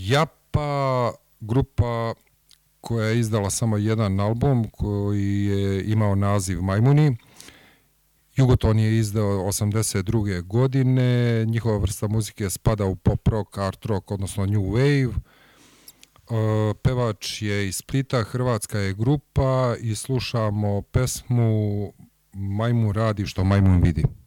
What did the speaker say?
Japa, grupa koja je izdala samo jedan album koji je imao naziv Majmuni. Jugoton je izdao 82. godine, njihova vrsta muzike spada u pop rock, art rock, odnosno new wave. Pevač je iz Splita, hrvatska je grupa i slušamo pesmu Majmun radi što majmun vidi.